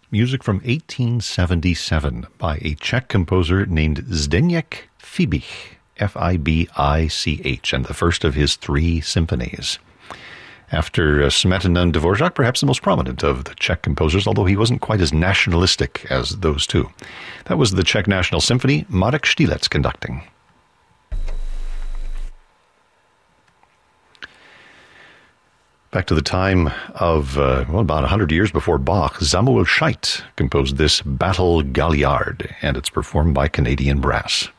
music from 1877 by a Czech composer named Zdeněk Fibich, F-I-B-I-C-H, and the first of his 3 symphonies. After Smetana and Dvorak, perhaps the most prominent of the Czech composers, although he wasn't quite as nationalistic as those two. That was the Czech National Symphony, Marek Štílec conducting. Back to the time of, about 100 years before Bach, Samuel Scheidt composed this Battle Galliard, and it's performed by Canadian Brass.